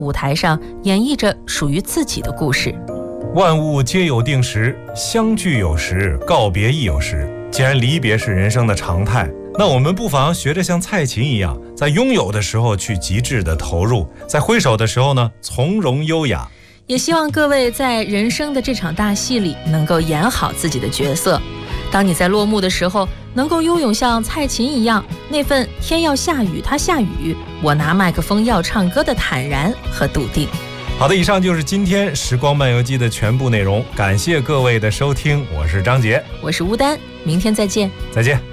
舞台上演绎着属于自己的故事。 万物皆有定时，相聚有时，告别亦有时。既然离别是人生的常态，那我们不妨学着像蔡琴一样，在拥有的时候去极致的投入，在挥手的时候呢，从容优雅。 也希望各位在人生的这场大戏里能够演好自己的角色。当你在落幕的时候，能够拥有像蔡琴一样那份天要下雨它下雨，我拿麦克风要唱歌的坦然和笃定。 好的，以上就是今天时光漫游记的全部内容，感谢各位的收听，我是张杰， 我是吴丹，明天再见。 再见。